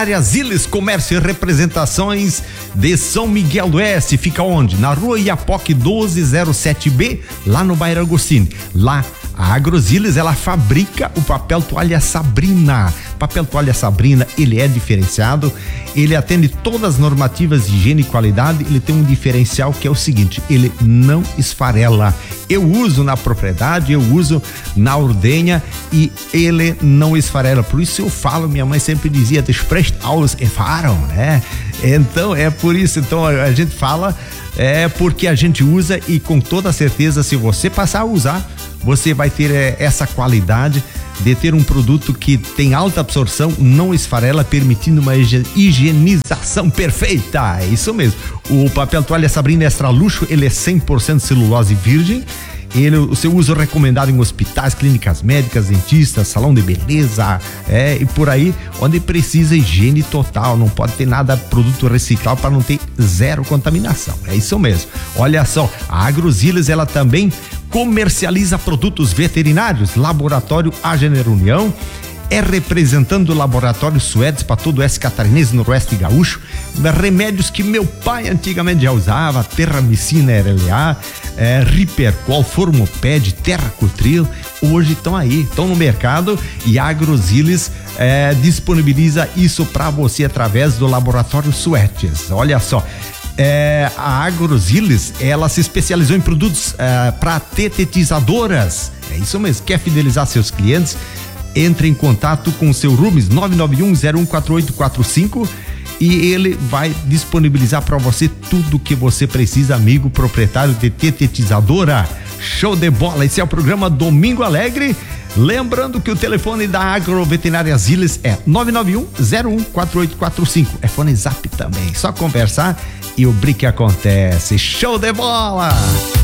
Ziles Comércio e Representações de São Miguel do Oeste. Fica onde? Na rua Iapoque 1207B, lá no bairro Agostinho. Lá a Agroziles, ela fabrica o papel toalha Sabrina. Papel toalha Sabrina, ele é diferenciado, ele atende todas as normativas de higiene e qualidade. Ele tem um diferencial que é o seguinte: ele não esfarela. Eu uso na propriedade, eu uso na ordenha e ele não esfarela. Por isso eu falo, minha mãe sempre dizia, despreste aus erfahrung, né? Então é por isso, então a gente fala, porque a gente usa, e com toda certeza, se você passar a usar, você vai ter essa qualidade de ter um produto que tem alta absorção, não esfarela, permitindo uma higienização perfeita. É isso mesmo. O papel toalha Sabrina Extra Luxo, ele é 100% celulose virgem. O seu uso recomendado em hospitais, clínicas médicas, dentistas, salão de beleza, e por aí, onde precisa higiene total, não pode ter nada produto reciclado para não ter zero contaminação. É isso mesmo. Olha só, a Agroziles, ela também comercializa produtos veterinários. Laboratório Agener União é representando o laboratório Suedes para todo o oeste catarinense, noroeste gaúcho. Remédios que meu pai antigamente já usava: terramicina, RLA, Ripercol, Formoped, Terracotril. Hoje estão aí, estão no mercado, e a Agroziles disponibiliza isso para você através do laboratório Suedes. Olha só. A Agroziles, ela se especializou em produtos para tetetizadoras. É isso mesmo. Quer fidelizar seus clientes? Entre em contato com o seu Rubens 991-014845 e ele vai disponibilizar para você tudo que você precisa, amigo proprietário de tetetizadora. Show de bola! Esse é o programa Domingo Alegre. Lembrando que o telefone da Agroveterinária Ziles é 991-014845. É fone zap também. Só conversar e o brinque acontece. Show de bola!